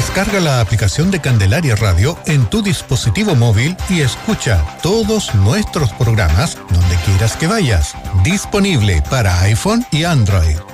Descarga la aplicación de Candelaria Radio en tu dispositivo móvil y escucha todos nuestros programas donde quieras que vayas. Disponible para iPhone y Android.